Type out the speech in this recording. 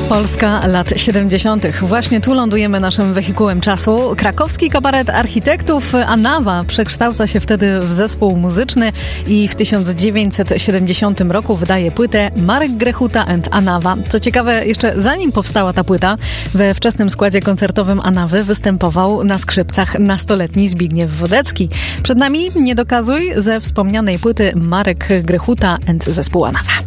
Polska lat 70. Właśnie tu lądujemy naszym wehikułem czasu. Krakowski kabaret architektów Anawa przekształca się wtedy w zespół muzyczny i w 1970 roku wydaje płytę Marek Grechuta and Anawa. Co ciekawe, jeszcze zanim powstała ta płyta, we wczesnym składzie koncertowym Anawy występował na skrzypcach nastoletni Zbigniew Wodecki. Przed nami Nie dokazuj ze wspomnianej płyty Marek Grechuta and zespół Anawa.